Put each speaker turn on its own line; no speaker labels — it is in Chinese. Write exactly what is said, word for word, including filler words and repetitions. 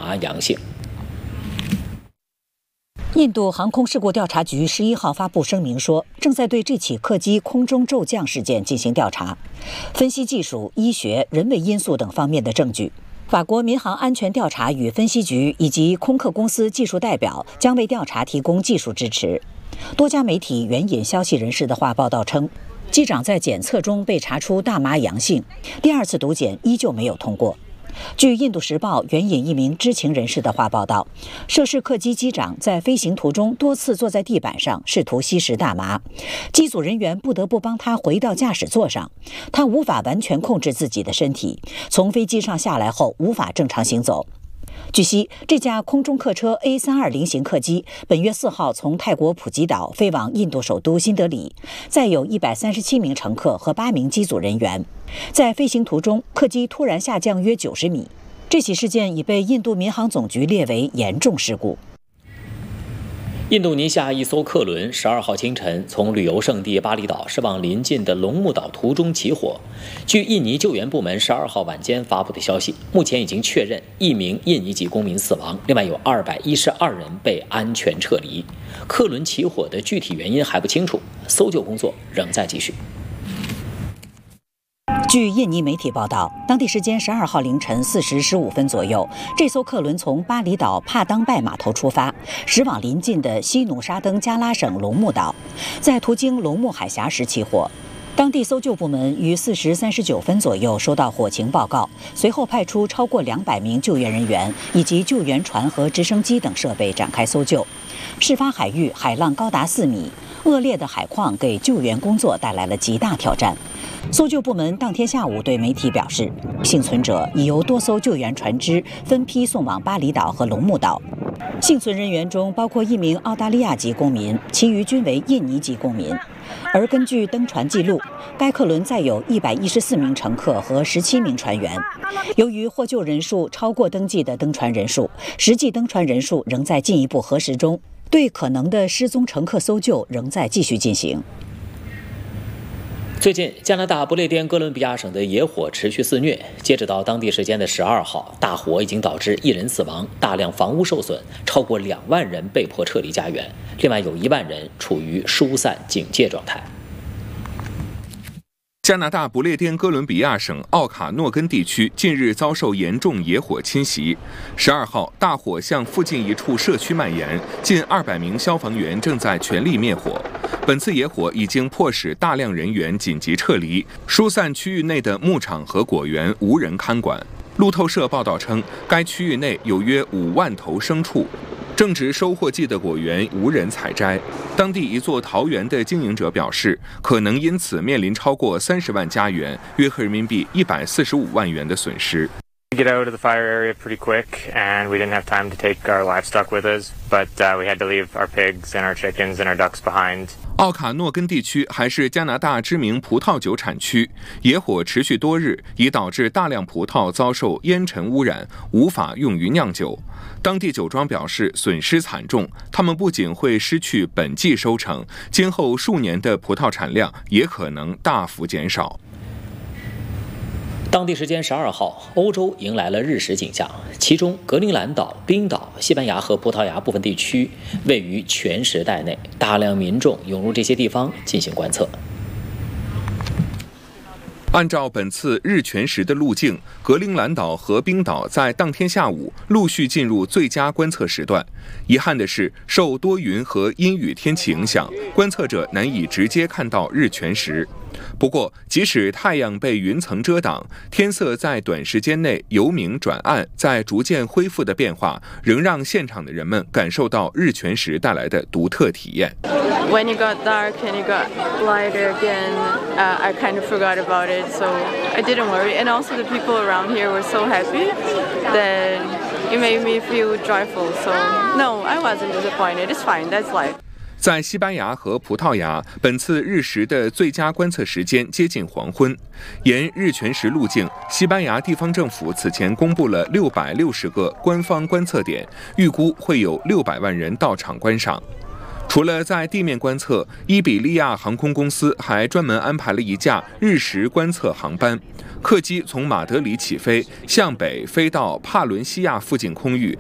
麻阳性。
印度航空事故调查局十一号发布声明说，正在对这起客机空中骤降事件进行调查，分析技术、医学、人为因素等方面的证据。法国民航安全调查与分析局以及空客公司技术代表将为调查提供技术支持。多家媒体援引消息人士的话报道称，机长在检测中被查出大麻阳性，第二次毒检依旧没有通过。据《印度时报》援引一名知情人士的话报道，涉事客机机长在飞行途中多次坐在地板上，试图吸食大麻，机组人员不得不帮他回到驾驶座上，他无法完全控制自己的身体，从飞机上下来后无法正常行走。据悉，这架空中客车 A 三二零 型客机本月四号从泰国普吉岛飞往印度首都新德里，载有一百三十七名乘客和八名机组人员。在飞行途中，客机突然下降约九十米。这起事件已被印度民航总局列为严重事故。
印度尼西亚一艘客轮十二号清晨从旅游胜地巴厘岛驶往邻近的龙目岛途中起火。据印尼救援部门十二号晚间发布的消息，目前已经确认一名印尼籍公民死亡，另外有二百一十二人被安全撤离。客轮起火的具体原因还不清楚，搜救工作仍在继续。
据印尼媒体报道，当地时间十二号凌晨四时十五分左右，这艘客轮从巴厘岛帕当拜码头出发，驶往邻近的西努沙登加拉省龙目岛，在途经龙目海峡时起火。当地搜救部门于四时三十九分左右收到火情报告，随后派出超过两百名救援人员以及救援船和直升机等设备展开搜救。事发海域海浪高达四米，恶劣的海况给救援工作带来了极大挑战。搜救部门当天下午对媒体表示，幸存者已由多艘救援船只分批送往巴厘岛和龙目岛。幸存人员中包括一名澳大利亚籍公民，其余均为印尼籍公民。而根据登船记录，该客轮载有一百一十四名乘客和十七名船员。由于获救人数超过登记的登船人数，实际登船人数仍在进一步核实中，对可能的失踪乘客搜救仍在继续进行。
最近，加拿大不列颠哥伦比亚省的野火持续肆虐。截止到当地时间的十二号，大火已经导致一人死亡，大量房屋受损，超过两万人被迫撤离家园，另外有一万人处于疏散警戒状态。
加拿大不列颠哥伦比亚省奥卡诺根地区近日遭受严重野火侵袭。十二号，大火向附近一处社区蔓延，近二百名消防员正在全力灭火。本次野火已经迫使大量人员紧急撤离，疏散区域内的牧场和果园无人看管。路透社报道称，该区域内有约五万头牲畜，正值收获季的果园无人采摘。当地一座桃园的经营者表示，可能因此面临超过三十万家园，约合人民币一百四十五万元的损失。
We get out of the fire area pretty quick, and we didn't have time to take our livestock with us, but uh, we had to leave our pigs and our chickens and our ducks behind.
奥卡诺根地区还是加拿大知名葡萄酒产区，野火持续多日，已导致大量葡萄遭受烟尘污染，无法用于酿酒。当地酒庄表示损失惨重，他们不仅会失去本季收成，今后数年的葡萄产量也可能大幅减少。
当地时间十二号，欧洲迎来了日食景象，其中格陵兰岛、冰岛、西班牙和葡萄牙部分地区位于全时带内，大量民众涌入这些地方进行观测。
按照本次日全食的路径，格陵兰岛和冰岛在当天下午陆续进入最佳观测时段。遗憾的是，受多云和阴雨天气影响，观测者难以直接看到日全食。不过，即使太阳被云层遮挡，天色在短时间内由明转暗，在逐渐恢复的变化，仍让现场的人们感受到日全食带来的独特体验。
When it got dark and it got lighter again, uh, I kind of forgot about it, so I didn't worry. And also the people around here were so happy that it made me feel joyful. So no, I wasn't disappointed. It's fine. That's life.
在西班牙和葡萄牙，本次日食的最佳观测时间接近黄昏。沿日全食路径，西班牙地方政府此前公布了六百六十个官方观测点，预估会有六百万人到场观赏。除了在地面观测，伊比利亚航空公司还专门安排了一架日食观测航班。客机从马德里起飞，向北飞到帕伦西亚附近空域，